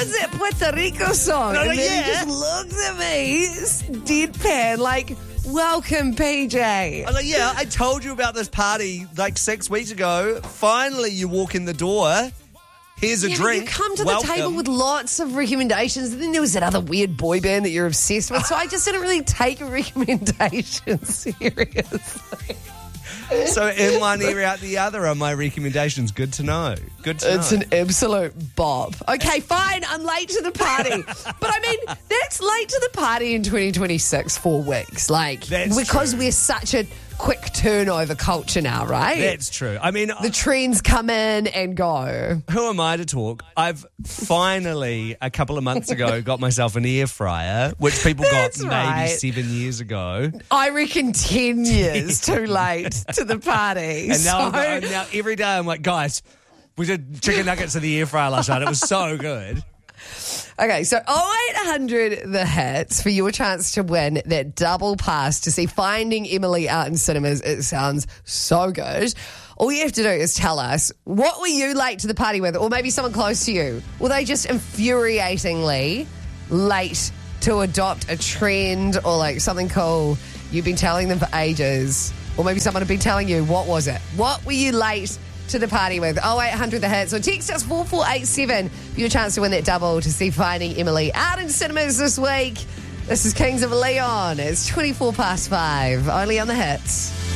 was that Puerto Rico song. No, and then yeah. he just looked at me, deadpan, like, welcome, PJ. I was like, yeah, I told you about this party like 6 weeks ago. Finally, you walk in the door. Here's a Yeah, drink. you come to Welcome. the table with lots of recommendations, and then there was that other weird boy band that you're obsessed with, so I just didn't really take a recommendation seriously. So in one ear, out the other are my recommendations. Good to know. Good to know. It's an absolute bop. Okay, fine, I'm late to the party. But I mean, that's late to the party in 2026, 4 weeks. Like, That's because true. we're such a quick turnover culture now, right? That's true. I mean, The trends come in and go. who am I to talk? I've finally, a couple of months ago, got myself an air fryer, which people got That's maybe right. 7 years ago. I reckon 10 years too late to the party. And now, So- now every day I'm like, guys, we did chicken nuggets in the air fryer last night. It was so good. Okay, so 0800 the hits for your chance to win that double pass to see Finding Emily out in cinemas. It sounds so good. All you have to do is tell us, what were you late to the party with? Or maybe someone close to you. Were they just infuriatingly late to adopt a trend or like something cool you've been telling them for ages? Or maybe someone had been telling you, what was it? What were you late to the party with? 0800 the hits, or text us 4487 for your chance to win that double to see Finding Emily out in cinemas this week. This is Kings of Leon. It's 5:24, only on the hits.